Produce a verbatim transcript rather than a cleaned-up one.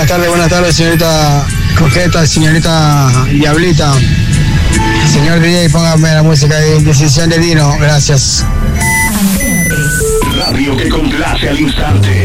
Buenas tardes, buenas tardes, señorita Coqueta, señorita Diablita. Señor D J, póngame la música de Decisión de Dino, gracias. Radio que complace al instante.